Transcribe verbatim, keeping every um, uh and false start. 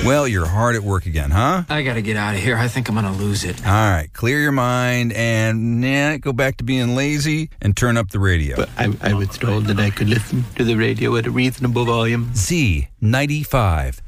Well, you're hard at work again, huh? I gotta get out of here. I think I'm gonna lose it. All right, clear your mind and yeah, go back to being lazy and turn up the radio. But I, I was told that I could listen to the radio at a reasonable volume. Z ninety-five.